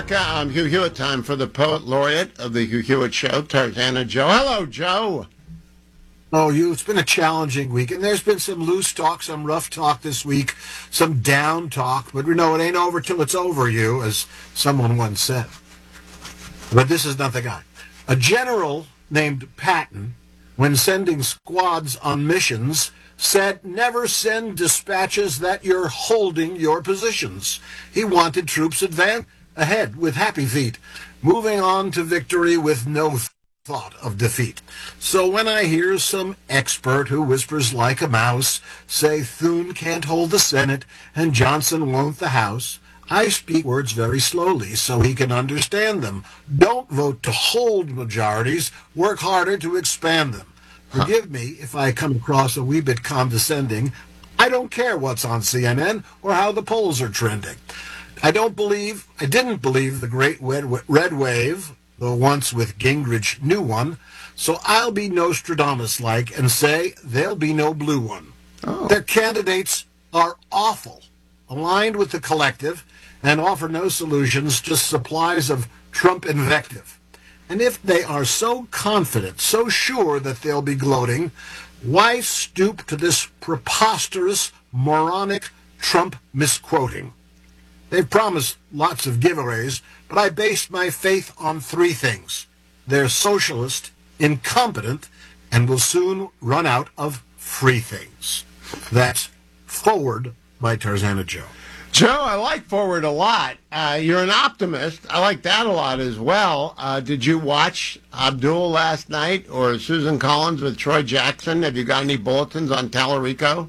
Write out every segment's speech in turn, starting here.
I'm Hugh Hewitt. Time for the poet laureate of the Hugh Hewitt Show, Tarzana Joe. Hello, Joe. Oh, it's been a challenging week, and there's been some loose talk, some rough talk this week, some down talk, but we know it ain't over till it's over, you, as someone once said. But this is not the guy. A general named Patton, when sending squads on missions, said never send dispatches that you're holding your positions. He wanted troops ahead with happy feet, moving on to victory with no thought of defeat. So when I hear some expert who whispers like a mouse say Thune can't hold the Senate and Johnson won't the House, I speak words very slowly so he can understand them. Don't vote to hold majorities, work harder to expand them. Forgive me if I come across a wee bit condescending. I don't care what's on CNN or how the polls are trending. I didn't believe the great red wave, though once with Gingrich knew one, so I'll be Nostradamus-like and say there'll be no blue one. Oh. Their candidates are awful, aligned with the collective, and offer no solutions, just supplies of Trump invective. And if they are so confident, so sure that they'll be gloating, why stoop to this preposterous, moronic Trump misquoting? They've promised lots of giveaways, but I based my faith on three things. They're socialist, incompetent, and will soon run out of free things. That's Forward by Tarzana Joe. Joe, I like Forward a lot. You're an optimist. I like that a lot as well. Did you watch Abdul last night or Susan Collins with Troy Jackson? Have you got any bulletins on Tallarico?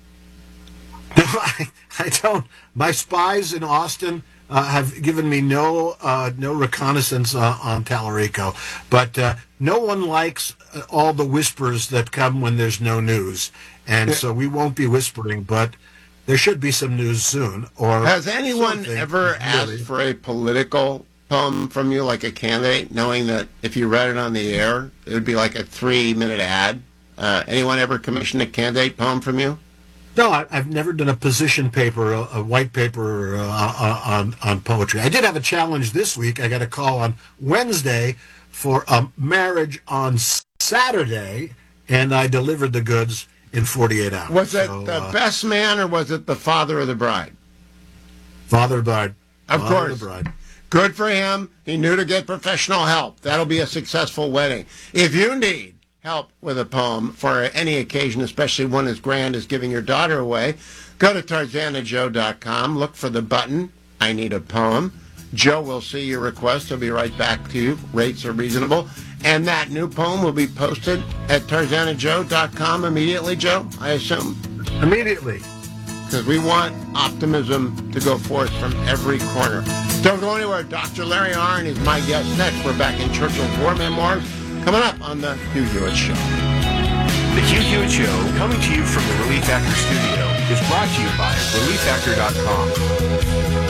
No, I don't. My spies in Austin have given me no reconnaissance on Tallarico. But no one likes all the whispers that come when there's no news. And so we won't be whispering, but there should be some news soon. Or has anyone ever asked for a political poem from you, like a candidate, knowing that if you read it on the air, it would be like a 3-minute ad? Anyone ever commissioned a candidate poem from you? No, I've never done a position paper, a white paper on poetry. I did have a challenge this week. I got a call on Wednesday for a marriage on Saturday, and I delivered the goods in 48 hours. Was it the best man, or was it the father of the bride? Father of the bride. Of course. Of the bride. Good for him. He knew to get professional help. That'll be a successful wedding. If you need help with a poem for any occasion, especially one as grand as giving your daughter away, go to tarzanajoe.com. Look for the button, I need a poem. Joe will see your request. He'll be right back to you. Rates are reasonable. And that new poem will be posted at tarzanajoe.com immediately, Joe, I assume? Immediately. Because we want optimism to go forth from every corner. Don't go anywhere. Dr. Larry Arnn is my guest next. We're back in Churchill's War Memoirs, coming up on the Hugh Hewitt Show. The Hugh Hewitt Show, coming to you from the Relief Factor studio, is brought to you by ReliefFactor.com.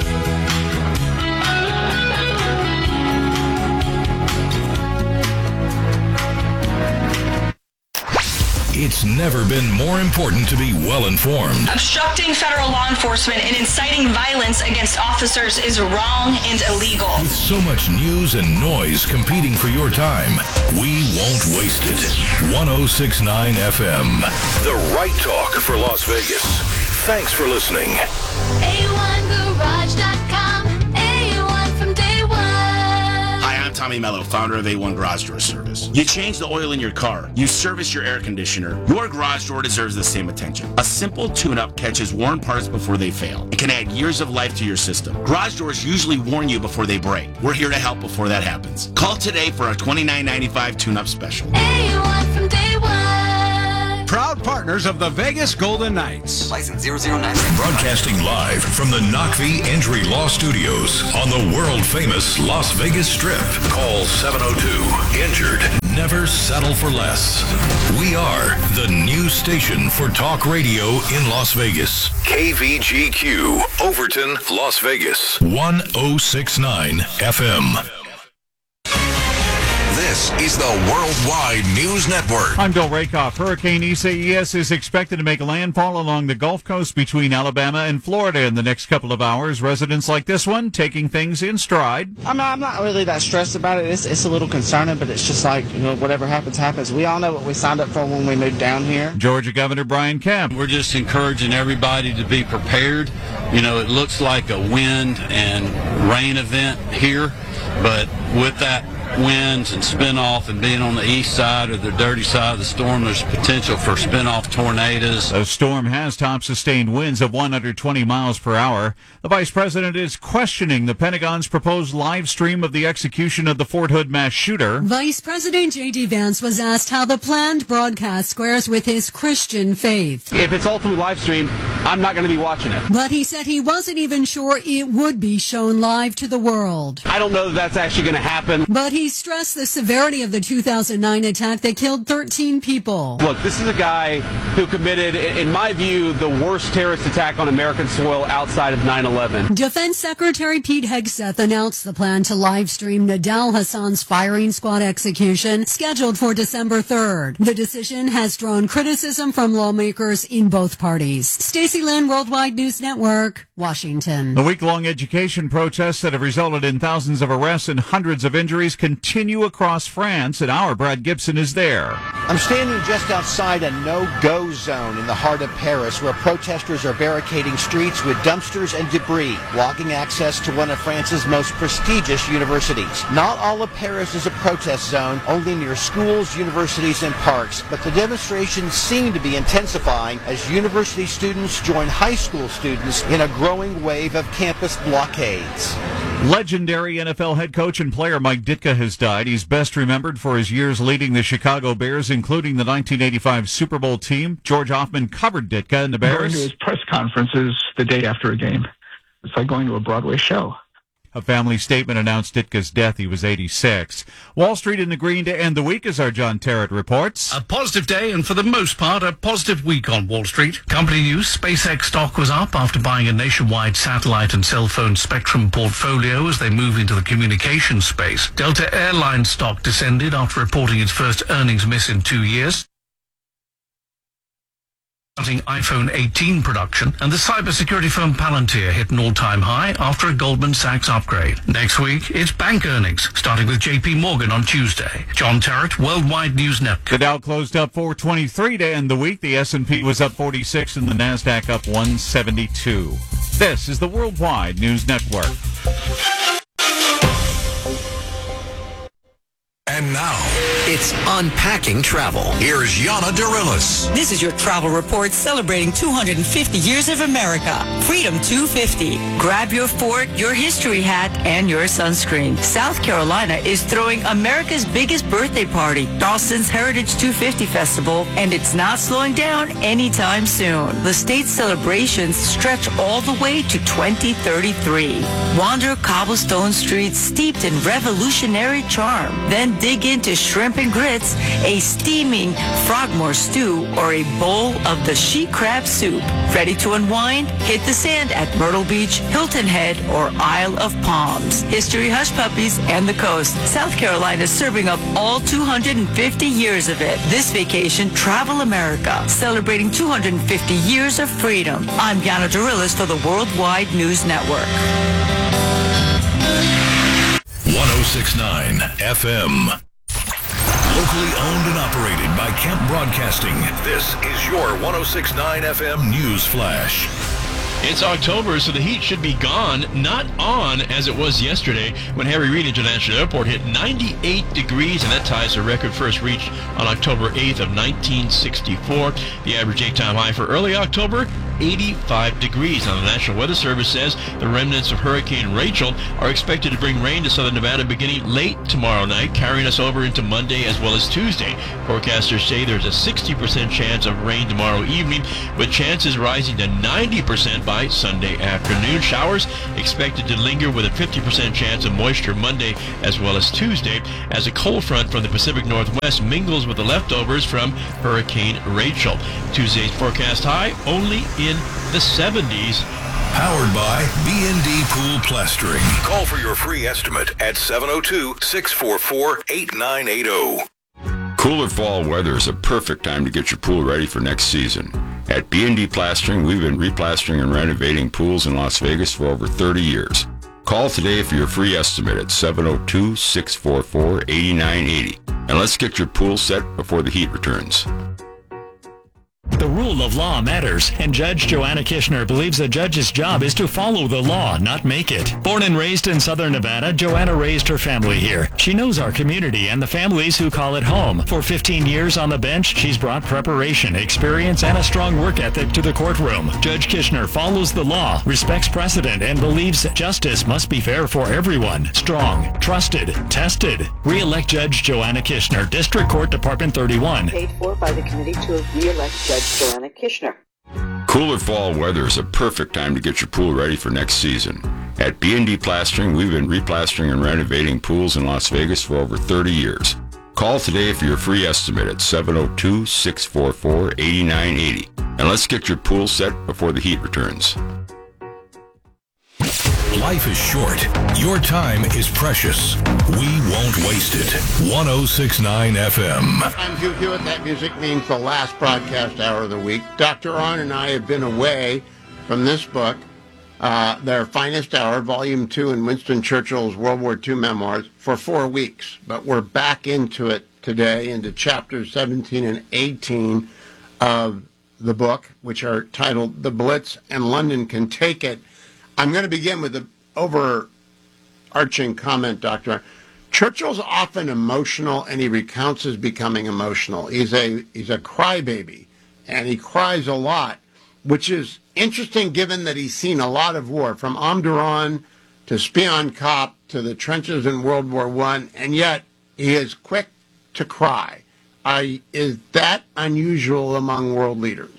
It's never been more important to be well-informed. Obstructing federal law enforcement and inciting violence against officers is wrong and illegal. With so much news and noise competing for your time, we won't waste it. 106.9 FM. The right talk for Las Vegas. Thanks for listening. A1Garage.com. A1 from day one. Hi, I'm Tommy Mello, founder of A1 Garage Door Service. You change the oil in your car. You service your air conditioner. Your garage door deserves the same attention. A simple tune-up catches worn parts before they fail. It can add years of life to your system. Garage doors usually warn you before they break. We're here to help before that happens. Call today for our $29.95 tune-up special. A1 from day one. Proud partners of the Vegas Golden Knights. License 009. Broadcasting live from the Knockvie Injury Law Studios on the world-famous Las Vegas Strip. Call 702-INJURED. Never settle for less. We are the new station for talk radio in Las Vegas. KVGQ, Overton, Las Vegas. 106.9 FM. This is the Worldwide News Network. I'm Bill Rakoff. Hurricane Isaias is expected to make landfall along the Gulf Coast between Alabama and Florida in the next couple of hours. Residents like this one taking things in stride. I'm not really that stressed about it. It's a little concerning, but it's just like, whatever happens, happens. We all know what we signed up for when we moved down here. Georgia Governor Brian Kemp. We're just encouraging everybody to be prepared. It looks like a wind and rain event here, but with that winds and spin-off and being on the east side or the dirty side of the storm, there's potential for spin-off tornadoes. The storm has top sustained winds of 120 miles per hour. The vice president is questioning the Pentagon's proposed live stream of the execution of the Fort Hood mass shooter. Vice President J.D. Vance was asked how the planned broadcast squares with his Christian faith. If it's all through live stream, I'm not going to be watching it. But he said he wasn't even sure it would be shown live to the world. I don't know that that's actually going to happen. But he stressed the severity of the 2009 attack that killed 13 people. Look, this is a guy who committed, in my view, the worst terrorist attack on American soil outside of 9/11. Defense Secretary Pete Hegseth announced the plan to live stream Nidal Hassan's firing squad execution, scheduled for December 3rd. The decision has drawn criticism from lawmakers in both parties. Stacey Lynn, Worldwide News Network, Washington. The week-long education protests that have resulted in thousands of arrests and hundreds of injuries continue across France, and our Brad Gibson is there. I'm standing just outside a no-go zone in the heart of Paris, where protesters are barricading streets with dumpsters and debris, blocking access to one of France's most prestigious universities. Not all of Paris is a protest zone, only near schools, universities, and parks, but the demonstrations seem to be intensifying as university students join high school students in a growing wave of campus blockades. Legendary NFL head coach and player Mike Ditka has died. He's best remembered for his years leading the Chicago Bears, including the 1985 Super Bowl team. George Hoffman covered Ditka and the Bears. Going to his press conferences the day after a game. It's like going to a Broadway show. A family statement announced Ditka's death. He was 86. Wall Street in the green to end the week, as our John Terrett reports. A positive day, and for the most part, a positive week on Wall Street. Company news, SpaceX stock was up after buying a nationwide satellite and cell phone spectrum portfolio as they move into the communications space. Delta Airlines stock descended after reporting its first earnings miss in 2 years. iPhone 18 production, and the cybersecurity firm Palantir hit an all-time high after a Goldman Sachs upgrade. Next week, it's bank earnings, starting with JP Morgan on Tuesday. John Terrett, Worldwide News Network. The Dow closed up 423 to end the week. The S&P was up 46 and the NASDAQ up 172. This is the Worldwide News Network. And now, it's Unpacking Travel. Here's Yana Darilis. This is your travel report celebrating 250 years of America. Freedom 250. Grab your fort, your history hat, and your sunscreen. South Carolina is throwing America's biggest birthday party, Dawson's Heritage 250 Festival, and it's not slowing down anytime soon. The state's celebrations stretch all the way to 2033. Wander cobblestone streets steeped in revolutionary charm. Then dig into shrimp and grits, a steaming frogmore stew, or a bowl of the she crab soup. Ready to unwind? Hit the sand at Myrtle Beach, Hilton Head, or Isle of Palms. History hush puppies and the coast. South Carolina is serving up all 250 years of it. This vacation, travel America, celebrating 250 years of freedom. I'm Yana Darilis for the Worldwide News Network. 106.9 FM. Locally owned and operated by Kemp Broadcasting. This is your 106.9 FM News Flash. It's October, so the heat should be gone, not on as it was yesterday when Harry Reid International Airport hit 98 degrees, and that ties a record first reached on October 8th of 1964. The average daytime high for early October, 85 degrees. Now, the National Weather Service says the remnants of Hurricane Rachel are expected to bring rain to southern Nevada beginning late tomorrow night, carrying us over into Monday as well as Tuesday. Forecasters say there's a 60% chance of rain tomorrow evening, with chances rising to 90% by Sunday afternoon. Showers expected to linger with a 50% chance of moisture Monday as well as Tuesday, as a cold front from the Pacific Northwest mingles with the leftovers from Hurricane Rachel. Tuesday's forecast high only in the 70s. Powered by B&D Pool Plastering. Call for your free estimate at 702-644-8980. Cooler fall weather is a perfect time to get your pool ready for next season. At B&D Plastering, we've been replastering and renovating pools in Las Vegas for over 30 years. Call today for your free estimate at 702-644-8980. And let's get your pool set before the heat returns. The rule of law matters, and Judge Joanna Kishner believes a judge's job is to follow the law, not make it. Born and raised in Southern Nevada, Joanna raised her family here. She knows our community and the families who call it home. For 15 years on the bench, she's brought preparation, experience, and a strong work ethic to the courtroom. Judge Kishner follows the law, respects precedent, and believes justice must be fair for everyone. Strong, trusted, tested. Re-elect Judge Joanna Kishner, District Court Department 31. Paid for by the committee to re-elect Judge Joanna Kishner. Cooler fall weather is a perfect time to get your pool ready for next season. At B&D Plastering, we've been replastering and renovating pools in Las Vegas for over 30 years. Call today for your free estimate at 702-644-8980. And let's get your pool set before the heat returns. Life is short. Your time is precious. We won't waste it. 106.9 FM. I'm Hugh Hewitt. That music means the last broadcast hour of the week. Dr. Arnn and I have been away from this book, Their Finest Hour, Volume 2 in Winston Churchill's World War II memoirs, for 4 weeks. But we're back into it today, into chapters 17 and 18 of the book, which are titled The Blitz and London Can Take It. I'm going to begin with the overarching comment, Dr. Churchill's often emotional, and he recounts his becoming emotional. He's a crybaby, and he cries a lot, which is interesting given that he's seen a lot of war, from Omdurman to Spion Kop to the trenches in World War I, and yet he is quick to cry. Is that unusual among world leaders?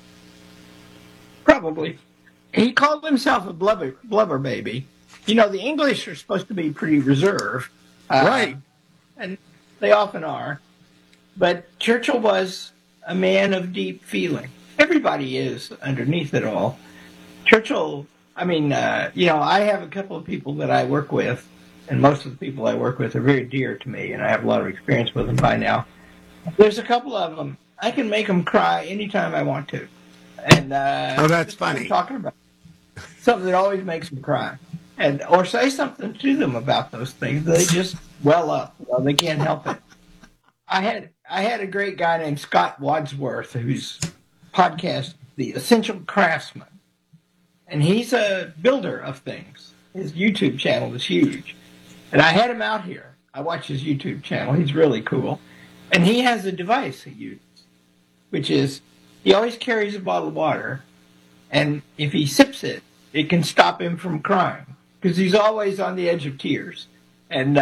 Probably. He called himself a blubber baby. You know, the English are supposed to be pretty reserved. Right. And they often are. But Churchill was a man of deep feeling. Everybody is underneath it all. Churchill, I have a couple of people that I work with, and most of the people I work with are very dear to me, and I have a lot of experience with them by now. There's a couple of them. I can make them cry anytime I want to. And that's funny. I'm talking about something that always makes them cry, or say something to them about those things. They just well up. Well, they can't help it. I had a great guy named Scott Wadsworth, whose podcast, The Essential Craftsman, and he's a builder of things. His YouTube channel is huge, and I had him out here. I watch his YouTube channel. He's really cool, and he has a device he uses, which is he always carries a bottle of water, and if he sips it, it can stop him from crying, because he's always on the edge of tears. And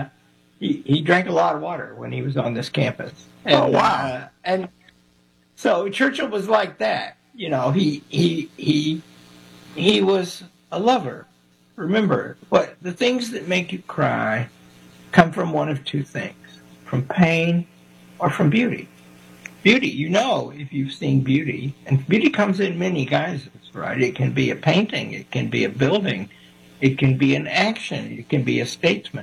he drank a lot of water when he was on this campus. And, oh, wow. And so Churchill was like that. You know, he was a lover. Remember, the things that make you cry come from one of two things, from pain or from beauty. Beauty, you know, if you've seen beauty, and beauty comes in many guises, right? It can be a painting, it can be a building, it can be an action, it can be a statement,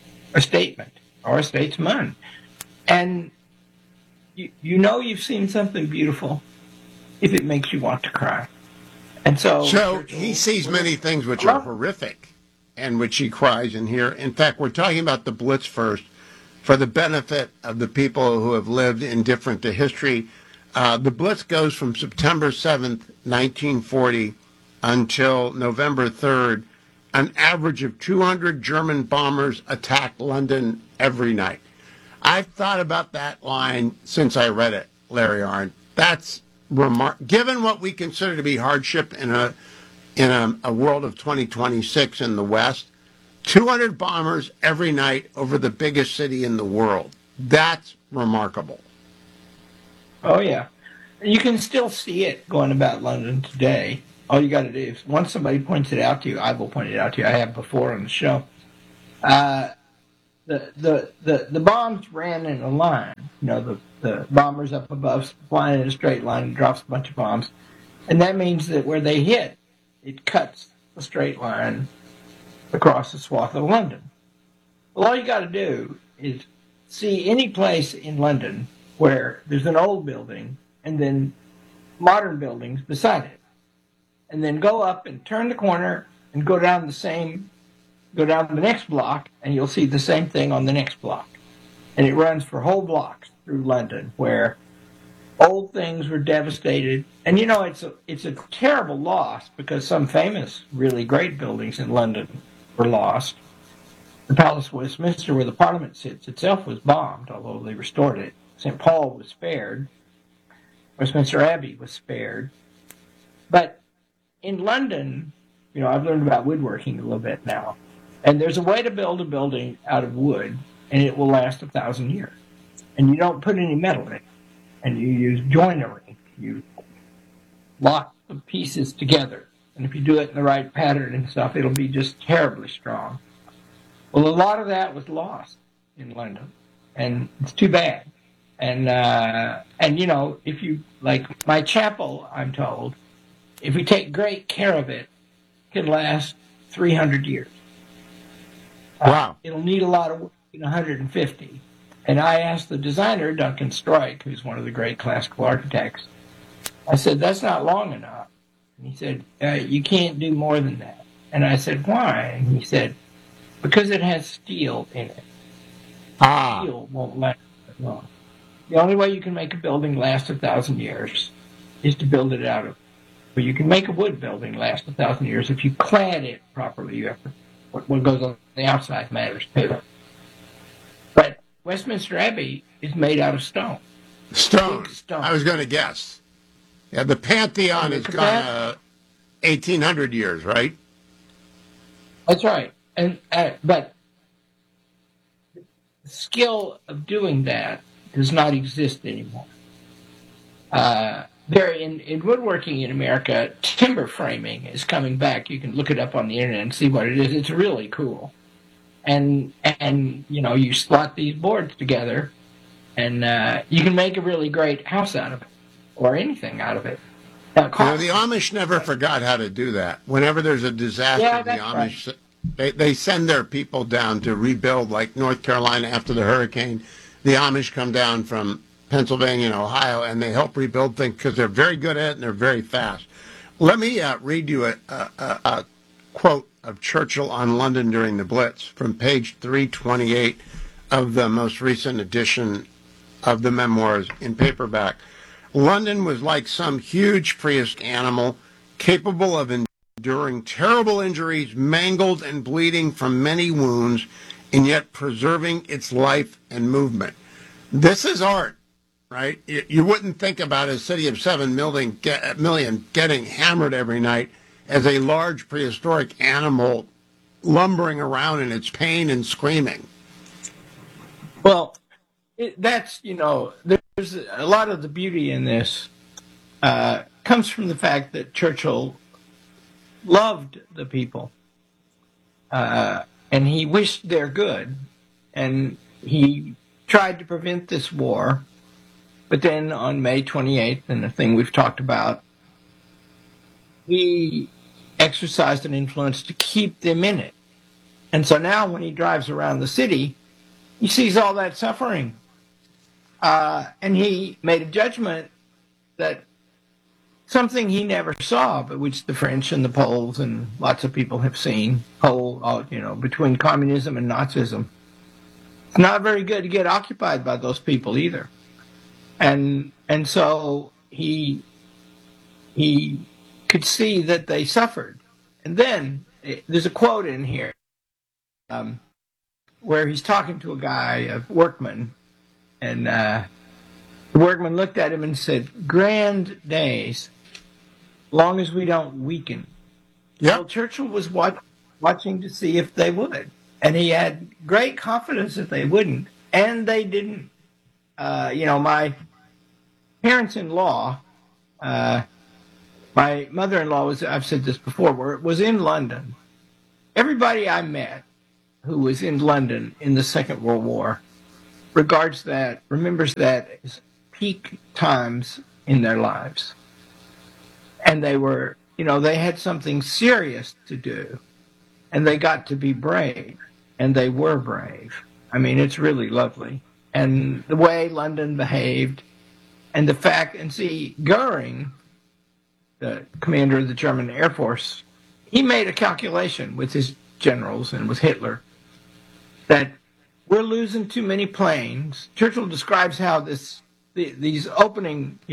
or a statesman. And you know you've seen something beautiful if it makes you want to cry. And so he sees many things which are horrific and which he cries in here. In fact, we're talking about the Blitz first, for the benefit of the people who have lived indifferent to history. The Blitz goes from September 7th, 1940, until November 3rd. An average of 200 German bombers attacked London every night. I've thought about that line since I read it, Larry Arnn. That's remarkable. Given what we consider to be hardship in a world of 2026 in the West, 200 bombers every night over the biggest city in the world. That's remarkable. Oh, yeah. You can still see it going about London today. All you got to do is, once somebody points it out to you, I will point it out to you. I have before on the show. The bombs ran in a line. You know, the bombers up above flying in a straight line and drops a bunch of bombs. And that means that where they hit, it cuts a straight line across the swath of London. Well, all you got to do is see any place in London where there's an old building and then modern buildings beside it. And then go up and turn the corner and go down the next block, and you'll see the same thing on the next block. And it runs for whole blocks through London where old things were devastated. And you know, it's a terrible loss because some famous, really great buildings in London were lost. The Palace of Westminster, where the Parliament sits, itself was bombed, although they restored it. St. Paul was spared. Westminster Abbey was spared. But in London, you know, I've learned about woodworking a little bit now. And there's a way to build a building out of wood, and it will last 1,000 years. And you don't put any metal in it. And you use joinery. You lock the pieces together. And if you do it in the right pattern and stuff, it'll be just terribly strong. Well, a lot of that was lost in London. And it's too bad. And you know, if you, like my chapel, I'm told, if we take great care of it, it can last 300 years. Wow. It'll need a lot of work in 150. And I asked the designer, Duncan Strike, who's one of the great classical architects, I said, that's not long enough. And he said, you can't do more than that. And I said, why? And he said, because it has steel in it. Steel won't last that long. The only way you can make a building last 1,000 years is to build it out of. But you can make a wood building last 1,000 years if you clad it properly. You have to, what goes on the outside matters too. But Westminster Abbey is made out of stone. Stone. I was going to guess. Yeah, the Pantheon has gone 1,800 years, right? That's right. And but the skill of doing that does not exist anymore. There in woodworking in America, timber framing is coming back. You can look it up on the internet and see what it is. It's really cool. And you know, you slot these boards together, and you can make a really great house out of it, or anything out of it. You know, the Amish never forgot how to do that. Whenever there's a disaster, the Amish, they send their people down to rebuild, like North Carolina after the hurricane. The Amish come down from Pennsylvania and Ohio, and they help rebuild things because they're very good at it and they're very fast. Let me read you a quote of Churchill on London during the Blitz from page 328 of the most recent edition of the memoirs in paperback. London was like some huge prehistoric animal capable of enduring terrible injuries, mangled and bleeding from many wounds, and yet preserving its life and movement. This is art, right? You wouldn't think about a city of 7 million getting hammered every night as a large prehistoric animal lumbering around in its pain and screaming. Well, that's, you know, there's a lot of the beauty in this comes from the fact that Churchill loved the people. And he wished their good, and he tried to prevent this war. But then on May 28th, and the thing we've talked about, he exercised an influence to keep them in it. And so now when he drives around the city, he sees all that suffering. And he made a judgment that something he never saw, but which the French and the Poles and lots of people have seen, between communism and Nazism. It's not very good to get occupied by those people either. And so he could see that they suffered. And then there's a quote in here where he's talking to a guy, a workman, and the workman looked at him and said, "Grand days, long as we don't weaken." Yeah. Well, Churchill was watching to see if they would. And he had great confidence that they wouldn't. And they didn't. My parents-in-law, my mother-in-law was, I've said this before, was in London. Everybody I met who was in London in the Second World War remembers that as peak times in their lives. And they were, they had something serious to do, and they got to be brave, and they were brave. I mean, it's really lovely. And the way London behaved, and the fact, and see, Goering, the commander of the German Air Force, he made a calculation with his generals and with Hitler that we're losing too many planes. Churchill describes how these opening